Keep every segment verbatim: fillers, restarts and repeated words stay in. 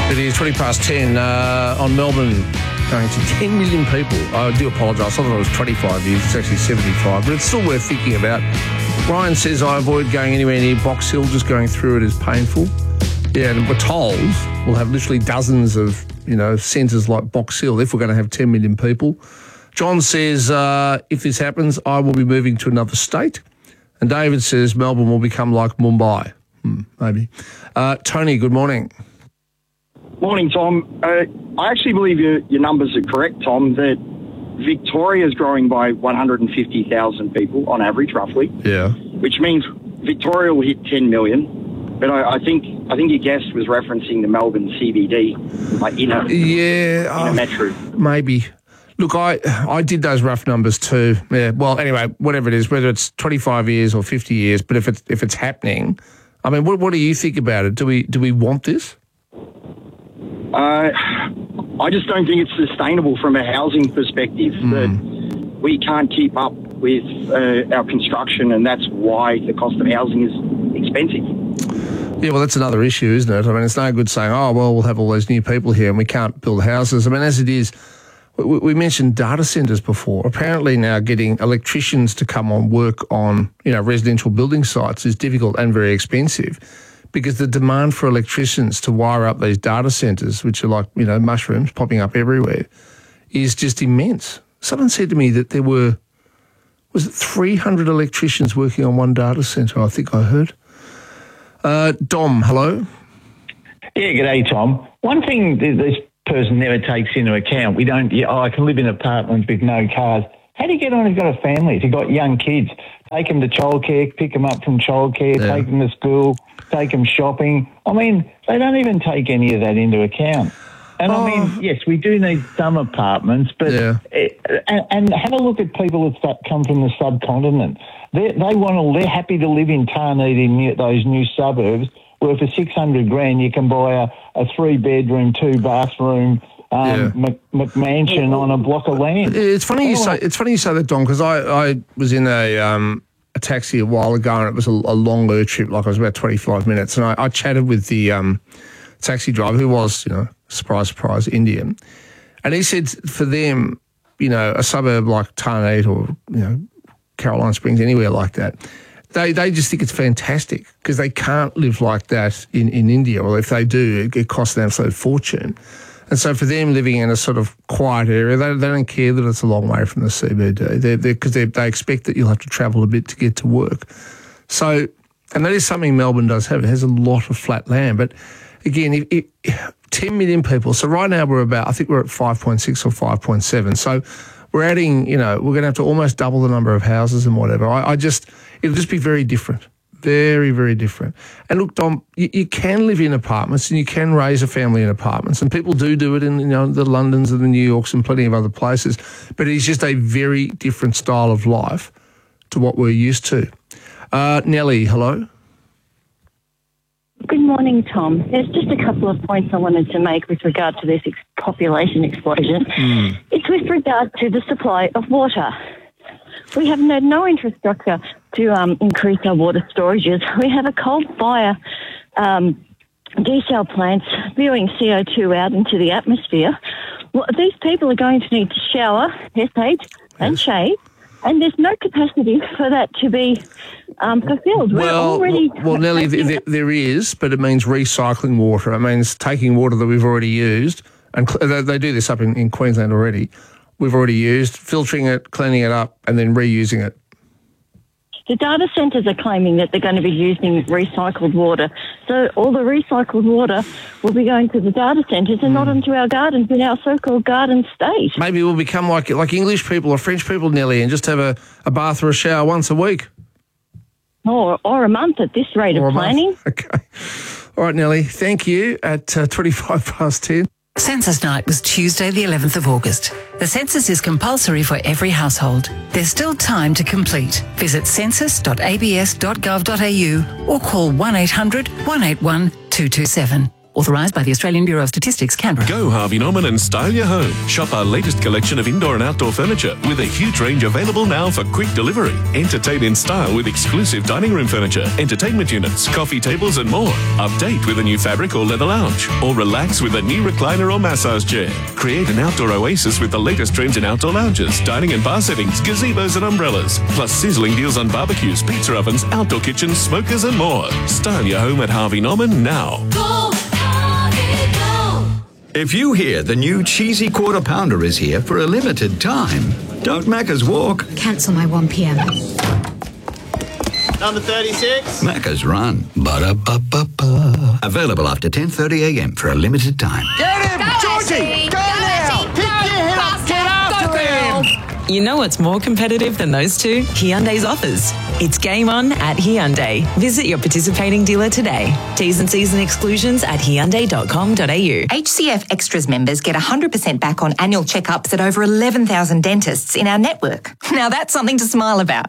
It is twenty past ten uh, on Melbourne, going to ten million people. I do apologise. I thought it was twenty-five years. It's actually seventy-five, but it's still worth thinking about. Ryan says, I avoid going anywhere near Box Hill. Just going through it is painful. Yeah, and we're told we'll have literally dozens of, you know, centres like Box Hill if we're going to have ten million people. John says, uh, if this happens, I will be moving to another state. And David says Melbourne will become like Mumbai. Hmm, maybe. Uh, Tony, good morning. Morning, Tom. Uh, I actually believe your, your numbers are correct, Tom, that Victoria is growing by one hundred fifty thousand people on average, roughly. Yeah. Which means Victoria will hit ten million. But I, I think I think your guest was referencing the Melbourne C B D, like in a, yeah, in a uh, metro. Maybe. Look, I I did those rough numbers too. Yeah. Well, anyway, whatever it is, whether it's twenty-five years or fifty years, but if it's if it's happening, I mean, what what do you think about it? Do we do we want this? Uh, I just don't think it's sustainable from a housing perspective. Mm. That we can't keep up with uh, our construction, and that's why the cost of housing is expensive. Yeah, well, that's another issue, isn't it? I mean, it's no good saying, oh, well, we'll have all those new people here and we can't build houses. I mean, as it is, we, we mentioned data centres before. Apparently now getting electricians to come on work on, you know, residential building sites is difficult and very expensive, because the demand for electricians to wire up these data centres, which are like, you know, mushrooms popping up everywhere, is just immense. Someone said to me that there were, was it three hundred electricians working on one data centre, I think I heard. Uh, Dom, hello. Yeah, g'day, Tom. One thing that this person never takes into account, we don't, yeah, oh, I can live in apartments with no cars. How do you get on if you've got a family, if you've got young kids? Take them to childcare, pick them up from childcare, Yeah. take them to school, take them shopping. I mean, they don't even take any of that into account. And Oh. I mean, yes, we do need some apartments, but Yeah. it, and, and have a look at people that come from the subcontinent. They they want to. They're happy to live in Tarneit in new, those new suburbs, where for six hundred grand you can buy a, a three bedroom, two bathroom um, Yeah. Mc, McMansion on a block of land. It's funny you Oh. say it's funny you say that, Don, because I, I was in a um, a taxi a while ago, and it was a, a longer trip, like it was about twenty-five minutes, and I, I chatted with the um, taxi driver, who was, you know, surprise, surprise, Indian, and he said for them, you know, a suburb like Tarneit or, you know, Caroline Springs, anywhere like that, they they just think it's fantastic because they can't live like that in, in India, or if they do, it, it costs an absolute fortune. And so for them, living in a sort of quiet area, they, they don't care that it's a long way from the C B D, because they, they, they expect that you'll have to travel a bit to get to work. So, and that is something Melbourne does have. It has a lot of flat land. But again, if, if, ten million people. So right now we're about, I think we're at five point six or five point seven. So we're adding, you know, we're going to have to almost double the number of houses and whatever. I, I just, it'll just be very different. Very, very different. And look, Dom, you, you can live in apartments and you can raise a family in apartments, and people do do it in, you know, the Londons and the New Yorks and plenty of other places. But it's just a very different style of life to what we're used to. Uh, Nellie, hello. Good morning, Tom. There's just a couple of points I wanted to make with regard to this ex- population explosion. Mm. It's with regard to the supply of water. We have no, no infrastructure to um, increase our water storages. We have a coal-fire um, desal plants spewing C O two out into the atmosphere. Well, these people are going to need to shower, S H, and Yes. shave, and there's no capacity for that to be um, fulfilled. We're Well, already well, well, Nellie, there, there- there is, but it means recycling water. It means taking water that we've already used, and cl- they, they do this up in, in Queensland already. We've already used, filtering it, cleaning it up, and then reusing it. The data centres are claiming that they're going to be using recycled water. So all the recycled water will be going to the data centres and not into our gardens in our so-called garden state. Maybe we'll become like like English people or French people, Nellie, and just have a, a bath or a shower once a week. Or, or a month at this rate Or a of month. planning. Okay. All right, Nellie, thank you at uh, twenty-five past ten. Census night was Tuesday, the eleventh of August. The census is compulsory for every household. There's still time to complete. Visit census dot a b s dot gov dot a u or call one eight hundred one eight one two two seven. Authorised by the Australian Bureau of Statistics, Canberra. Go Harvey Norman and style your home. Shop our latest collection of indoor and outdoor furniture with a huge range available now for quick delivery. Entertain in style with exclusive dining room furniture, entertainment units, coffee tables and more. Update with a new fabric or leather lounge. Or relax with a new recliner or massage chair. Create an outdoor oasis with the latest trends in outdoor lounges, dining and bar settings, gazebos and umbrellas. Plus sizzling deals on barbecues, pizza ovens, outdoor kitchens, smokers and more. Style your home at Harvey Norman now. Go, Harvey, go. If you hear the new cheesy quarter pounder is here for a limited time, don't Macca's walk. Cancel my one p.m. Number thirty-six. Macca's run. Ba-da-ba-ba-ba. Available after ten thirty a.m. for a limited time. Get him! Go, Georgie! Ashley! Go, Go, now! Ashley! Pick Go, your head up! faster! Get after Go, him! You know what's more competitive than those two? Hyundai's offers. It's game on at Hyundai. Visit your participating dealer today. T's and C's and exclusions at hyundai dot com dot a u. H C F Extras members get one hundred percent back on annual checkups at over eleven thousand dentists in our network. Now that's something to smile about.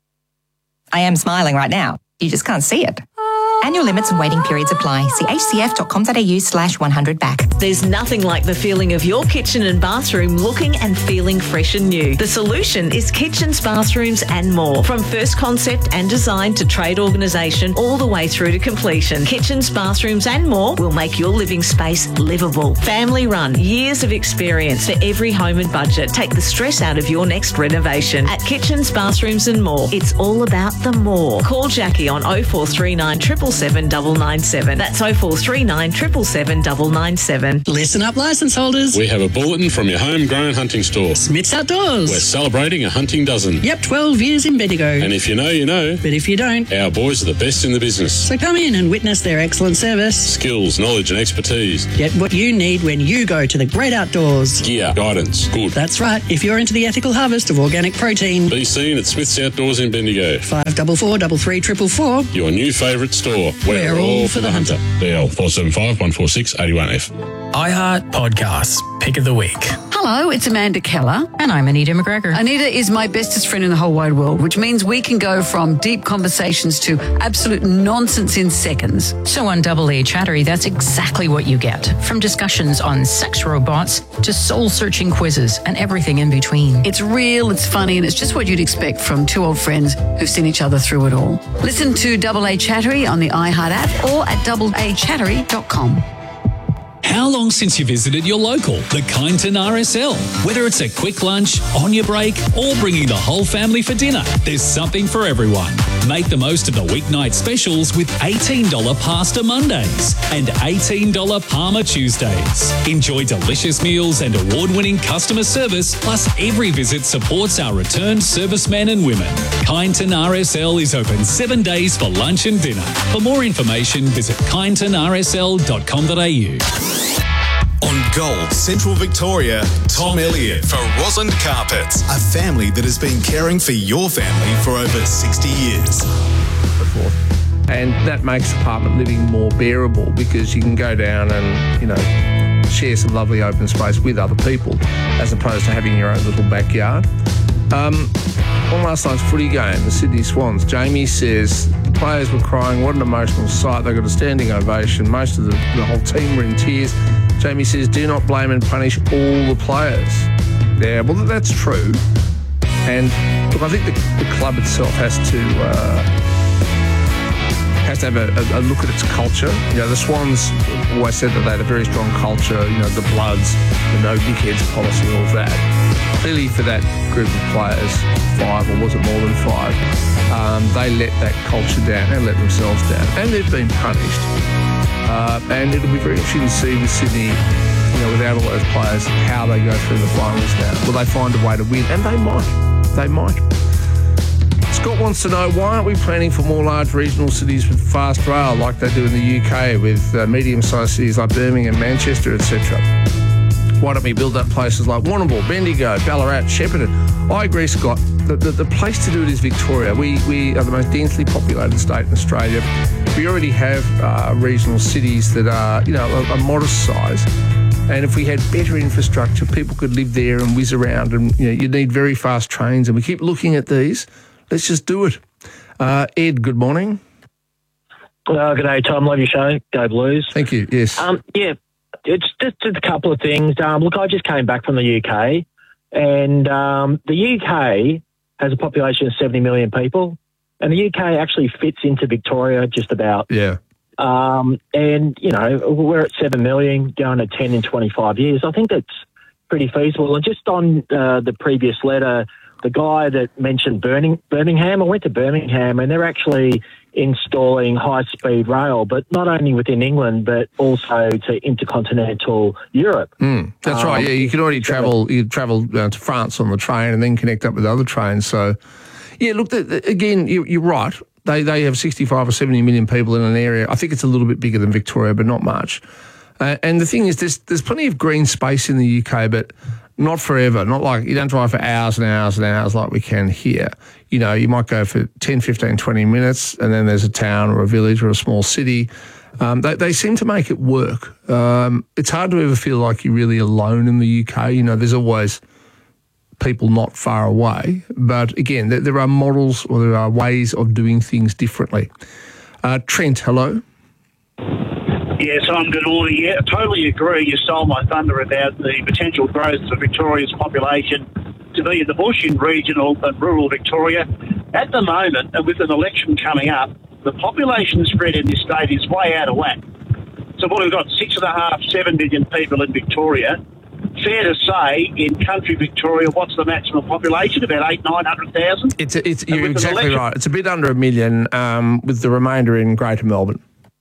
I am smiling right now. You just can't see it. Annual limits and waiting periods apply. See h c f dot com dot a u slash one hundred back. There's nothing like the feeling of your kitchen and bathroom looking and feeling fresh and new. The solution is kitchens, bathrooms and more. From first concept and design to trade organisation all the way through to completion. Kitchens, bathrooms and more will make your living space livable. Family run, years of experience for every home and budget. Take the stress out of your next renovation. At Kitchens, Bathrooms and More, it's all about the more. Call Jackie on oh four three nine, seven seven seven, nine nine seven. That's oh four three nine, seven seven seven, nine nine seven. Listen up, licence holders. We have a bulletin from your homegrown hunting store. Smith's Outdoors. We're celebrating a hunting dozen. Yep, twelve years in Bendigo. And if you know, you know. But if you don't, our boys are the best in the business. So come in and witness their excellent service. Skills, knowledge and expertise. Get what you need when you go to the great outdoors. Gear, guidance, good. That's right. If you're into the ethical harvest of organic protein. Be seen at Smith's Outdoors in Bendigo. five four four, three three four four four. Your new favourite store. We're, We're all, all for the hunter. hunter. D L four seven five, one four six, eight one F. iHeart Podcasts, Pick of the Week. Hello, it's Amanda Keller. And I'm Anita McGregor. Anita is my bestest friend in the whole wide world, which means we can go from deep conversations to absolute nonsense in seconds. So on Double A Chattery, that's exactly what you get. From discussions on sex robots to soul-searching quizzes and everything in between. It's real, it's funny, and it's just what you'd expect from two old friends who've seen each other through it all. Listen to Double A Chattery on the iHeart app or at double a chattery dot com. How long since you visited your local, the Kyneton R S L? Whether it's a quick lunch, on your break, or bringing the whole family for dinner, there's something for everyone. Make the most of the weeknight specials with eighteen dollars Pasta Mondays and eighteen dollars Parma Tuesdays. Enjoy delicious meals and award-winning customer service, plus every visit supports our returned servicemen and women. Kyneton R S L is open seven days for lunch and dinner. For more information, visit kyneton r s l dot com dot a u. On Gold, Central Victoria, Tom Elliott for Roslyn Carpets, a family that has been caring for your family for over sixty years. And that makes apartment living more bearable because you can go down and, you know, share some lovely open space with other people as opposed to having your own little backyard. Um, on last night's footy game, the Sydney Swans, Jamie says the players were crying. What an emotional sight. They got a standing ovation. Most of the, the whole team were in tears. Jamie says, do not blame and punish all the players. Yeah, well, that's true. And look, I think the, the club itself has to uh, has to have a, a, a look at its culture. You know, the Swans always said that they had a very strong culture. You know, the Bloods, the no dickheads policy, all of that. Clearly, for that group of players, five or was it more than five, um, they let that culture down and let themselves down, and they've been punished. Uh, and it'll be very interesting to see with Sydney, you know, without all those players, how they go through the finals now. Will they find a way to win? And they might. They might. Scott wants to know, why aren't we planning for more large regional cities with fast rail like they do in the U K with uh, medium-sized cities like Birmingham, Manchester, et cetera? Why don't we build up places like Warrnambool, Bendigo, Ballarat, Shepparton? I agree, Scott. The, the, the place to do it is Victoria. We we are the most densely populated state in Australia. We already have uh, regional cities that are, you know, a, a modest size. And if we had better infrastructure, people could live there and whiz around. And, you know, you need very fast trains. And we keep looking at these. Let's just do it. Uh, Ed, good morning. Uh, good day, Tom. Love your show. Go Blues. Thank you. Yes. Um, yeah, it's just, just a couple of things. Um, look, I just came back from the U K, and um, the U K has a population of seventy million people, and the U K actually fits into Victoria just about. Yeah. Um, and, you know, we're at seven million, going to ten in twenty-five years. I think that's pretty feasible. And just on uh, the previous letter, the guy that mentioned Birmingham, Birmingham, I went to Birmingham, and they're actually installing high-speed rail, but not only within England, but also to intercontinental Europe. Mm, that's um, right. Yeah, you can already travel. You travel uh, to France on the train and then connect up with other trains. So, yeah, look, the, the, again, you, you're right. They they have sixty-five or seventy million people in an area. I think it's a little bit bigger than Victoria, but not much. Uh, and the thing is, there's there's plenty of green space in the U K, but not forever. Not like you don't drive for hours and hours and hours like we can here. You know, you might go for ten, fifteen, twenty minutes, and then there's a town or a village or a small city. Um, they, they seem to make it work. Um, it's hard to ever feel like you're really alone in the U K. You know, there's always people not far away. But again, there, there are models or there are ways of doing things differently. Uh, Trent, hello. Yes, I'm good morning. Yeah, I totally agree. You stole my thunder about the potential growth of Victoria's population to be in the bush in regional and rural Victoria. At the moment, and with an election coming up, the population spread in this state is way out of whack. So what we've got, six and a half, seven million people in Victoria. Fair to say, in country Victoria, what's the maximum population? About eight, nine hundred thousand. It's a, it's you're exactly election, right. It's a bit under a million, um, with the remainder in Greater Melbourne.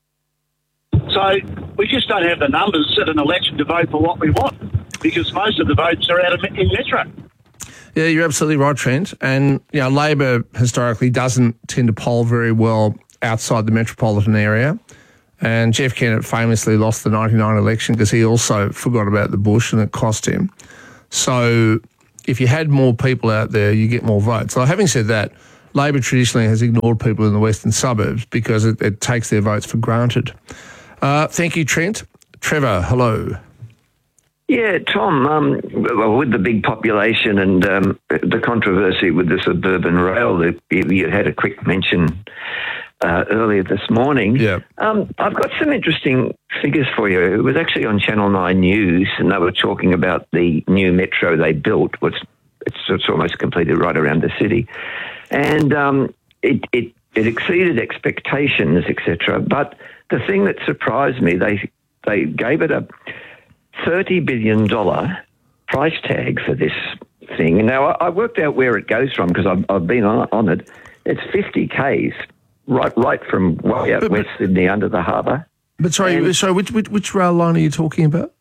So we just don't have the numbers at an election to vote for what we want, because most of the votes are out of in Metro. Yeah, you're absolutely right, Trent. And you know, Labor historically doesn't tend to poll very well outside the metropolitan area. And Jeff Kennett famously lost the ninety-nine election because he also forgot about the bush and it cost him. So if you had more people out there, you get more votes. So having said that, Labor traditionally has ignored people in the western suburbs because it, it takes their votes for granted. Uh, thank you, Trent. Trevor, hello. Yeah, Tom, um, well, with the big population and um, the controversy with the suburban rail that you had a quick mention uh, earlier this morning, yeah. um, I've got some interesting figures for you. It was actually on Channel nine News, and they were talking about the new metro they built, which it's, it's almost completed right around the city. And um, it, it, it exceeded expectations, et cetera. But the thing that surprised me, they they gave it a thirty billion dollars price tag for this thing. And now I, I worked out where it goes from because I've, I've been on, on it. It's fifty kays, right right from way out but, West but, Sydney under the harbour. But sorry, and, sorry, which, which which rail line are you talking about?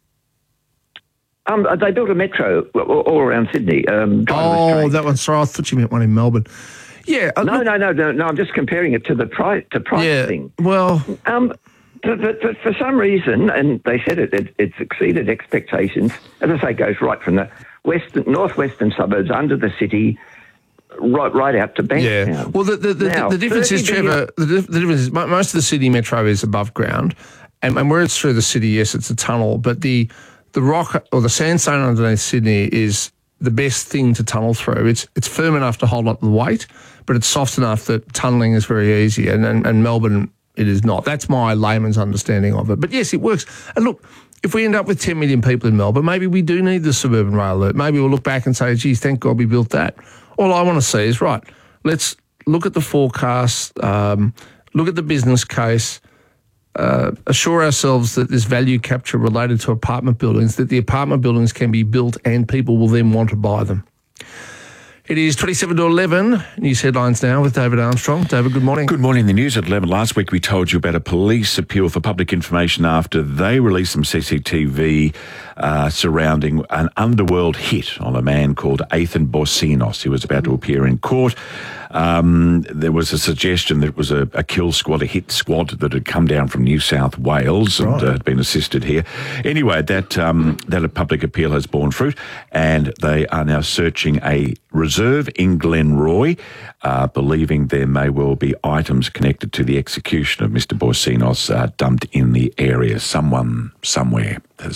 Um, they built a metro all, all around Sydney. Um, oh, that one. Sorry, I thought you meant one in Melbourne. Yeah. Uh, no, look, no, no, no, no. I'm just comparing it to the price to price yeah, thing. Well, um, but, but, but for some reason, and they said it, it, it's exceeded expectations. As I say, it goes right from the western, northwestern suburbs under the city, right, right out to Bankstown. Yeah. Well, the the, the, now, the difference is, Trevor. The, the difference is most of the city metro is above ground, and, and where it's through the city, yes, it's a tunnel, but the the rock or the sandstone underneath Sydney is the best thing to tunnel through. It's it's firm enough to hold up the weight, but it's soft enough that tunnelling is very easy. And, and, and Melbourne, it is not. That's my layman's understanding of it. But yes, it works. And look, if we end up with ten million people in Melbourne, maybe we do need the suburban rail loop. Maybe we'll look back and say, geez, thank God we built that. All I want to see is, right, let's look at the forecast, um, look at the business case, Uh, assure ourselves that there's value capture related to apartment buildings, that the apartment buildings can be built and people will then want to buy them. It is twenty-seven to eleven. News headlines now with David Armstrong. David, good morning. Good morning. The news at eleven. Last week we told you about a police appeal for public information after they released some C C T V uh, surrounding an underworld hit on a man called Ethan Borsinos, who was about to appear in court. Um, there was a suggestion that it was a, a kill squad, a hit squad that had come down from New South Wales and right. uh, had been assisted here. Anyway, that um, that public appeal has borne fruit, and they are now searching a reserve in Glenroy, uh, believing there may well be items connected to the execution of Mister Borsinos uh, dumped in the area. Someone somewhere has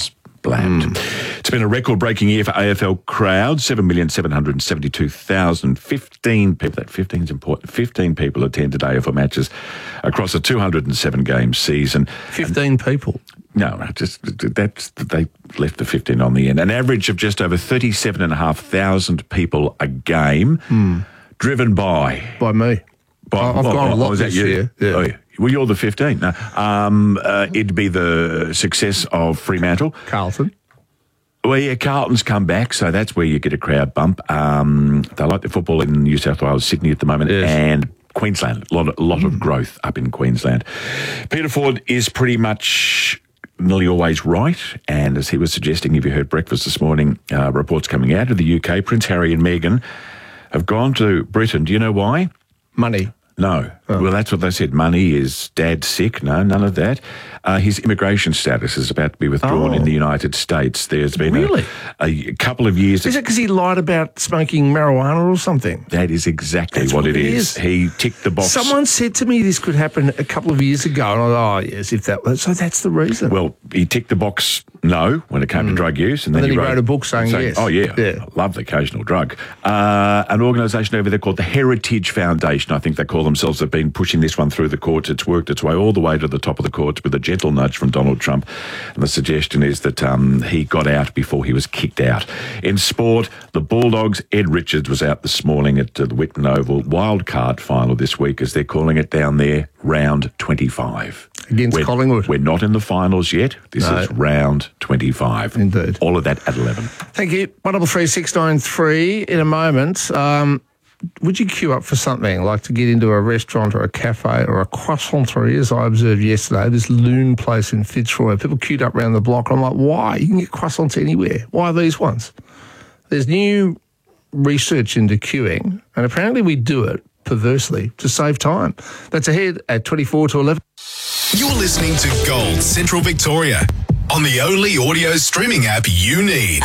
blabbed. It's been a record-breaking year for A F L crowds, seven million seven hundred seventy-two thousand. fifteen people, that fifteen is important, fifteen people attended A F L matches across a two hundred seven game season. fifteen people? No, just that's they left the fifteen on the end. An average of just over thirty-seven thousand five hundred people a game, Mm. driven by... By me. By, I've oh, gone a oh, lot is that this you? year. Yeah. Oh, yeah. Well, you're the fifteen. No. Um, uh, it'd be the success of Fremantle. Carlton. Well, yeah, Carlton's come back, so that's where you get a crowd bump. Um, they like the football in New South Wales, Sydney at the moment, Yes. and Queensland. A lot, a lot Mm. of growth up in Queensland. Peter Ford is pretty much nearly always right, and as he was suggesting, if you heard breakfast this morning, uh, reports coming out of the U K, Prince Harry and Meghan have gone to Britain. Do you know why? Money. No. Well, that's what they said. Money. Is dad sick? No, none of that. Uh, his immigration status is about to be withdrawn Oh. in the United States. There's been Really? a, a couple of years. Is it because he lied about smoking marijuana or something? That is exactly That's what, what it it is. is. He ticked the box. Someone said to me this could happen a couple of years ago, and I thought, oh, yes, if that was. So that's the reason. Well, he ticked the box no when it came to drug use, and then, And then he wrote a book saying yes. Oh, yeah, Yeah. I love the occasional drug. Uh, an organisation over there called the Heritage Foundation, I think they call themselves, have been pushing this one through the courts. It's worked its way all the way to the top of the courts with a gentle nudge from Donald Trump. And the suggestion is that um, he got out before he was kicked out. In sport, the Bulldogs, Ed Richards was out this morning at uh, the Whitton Oval wildcard final this week, as they're calling it down there, round twenty-five. Against we're, Collingwood. We're not in the finals yet. This No. is round twenty-five. Indeed. All of that at eleven. Thank you. one double three six nine three in a moment. Um, would you queue up for something like to get into a restaurant or a cafe or a croissanterie, as I observed yesterday, this Loon place in Fitzroy? People queued up around the block. I'm like, why? You can get croissants anywhere. Why these ones? There's new research into queuing, and apparently we do it perversely to save time. That's ahead at twenty-four to eleven. You're listening to Gold Central Victoria on the only audio streaming app you need.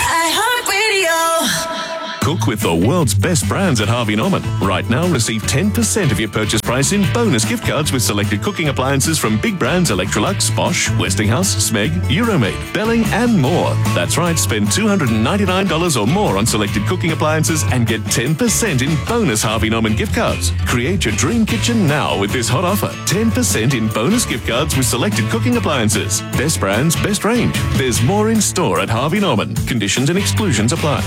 iHeartRadio. Cook with the world's best brands at Harvey Norman. Right now, receive ten percent of your purchase price in bonus gift cards with selected cooking appliances from big brands Electrolux, Bosch, Westinghouse, Smeg, Euromade, Belling, and more. That's right, spend two hundred ninety-nine dollars or more on selected cooking appliances and get ten percent in bonus Harvey Norman gift cards. Create your dream kitchen now with this hot offer. ten percent in bonus gift cards with selected cooking appliances. Best brands, best range. There's more in store at Harvey Norman. Conditions and exclusions apply.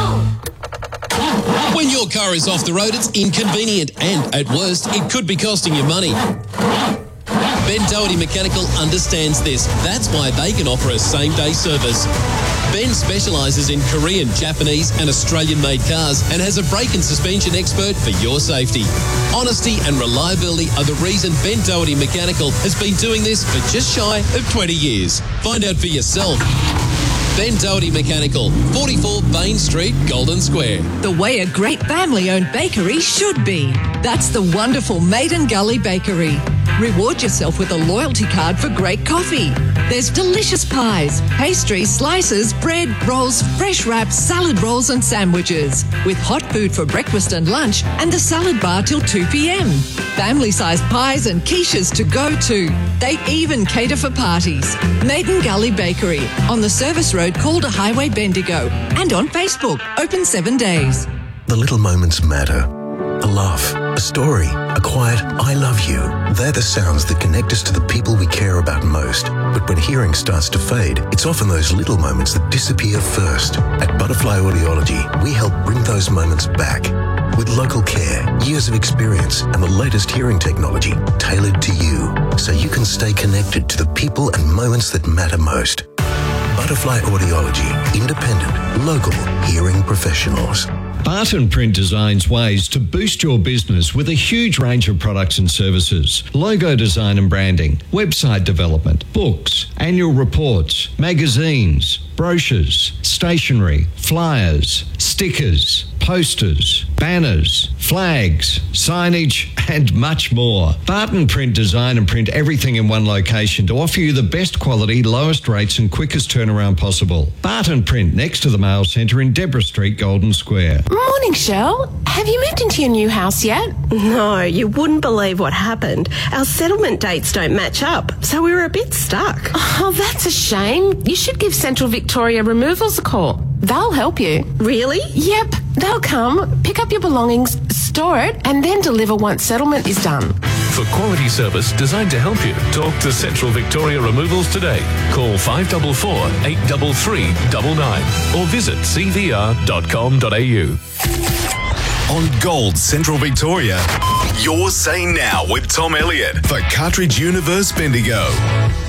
When your car is off the road, it's inconvenient and, at worst, it could be costing you money. Ben Doherty Mechanical understands this. That's why they can offer a same-day service. Ben specialises in Korean, Japanese and Australian-made cars and has a brake and suspension expert for your safety. Honesty and reliability are the reason Ben Doherty Mechanical has been doing this for just shy of twenty years. Find out for yourself. Ben Doherty Mechanical, forty-four Bain Street, Golden Square. The way a great family-owned bakery should be. That's the wonderful Maiden Gully Bakery. Reward yourself with a loyalty card for great coffee. There's delicious pies, pastries, slices, bread, rolls, fresh wraps, salad rolls and sandwiches. With hot food for breakfast and lunch and the salad bar till two p.m. Family-sized pies and quiches to go to. They even cater for parties. Maiden Gully Bakery on the service road Calder Highway, Bendigo, and on Facebook, open seven days. The little moments matter. A laugh, a story, a quiet I love you. They're the sounds that connect us to the people we care about most. But when hearing starts to fade, it's often those little moments that disappear first. At Butterfly Audiology, we help bring those moments back. With local care, years of experience, and the latest hearing technology tailored to you, so you can stay connected to the people and moments that matter most. Butterfly Audiology, independent, local hearing professionals. Barton Print designs ways to boost your business with a huge range of products and services. Logo design and branding, website development, books, annual reports, magazines, brochures, stationery, flyers, stickers, posters, banners, flags, signage, and much more. Barton Print design and print everything in one location to offer you the best quality, lowest rates and quickest turnaround possible. Barton Print, next to the Mail Centre in Deborah Street, Golden Square. Morning, Shell. Have you moved into your new house yet? No, you wouldn't believe what happened. Our settlement dates don't match up, so we were a bit stuck. Oh, that's a shame. You should give Central Victoria Removals a call. They'll help you. Really? Yep. They'll come, pick up your belongings, store it, and then deliver once settlement is done. For quality service designed to help you, talk to Central Victoria Removals today. Call five four four, eight three three nine nine or visit c v r dot com dot a u. On Gold Central Victoria, you're Say Now with Tom Elliott for Cartridge Universe Bendigo.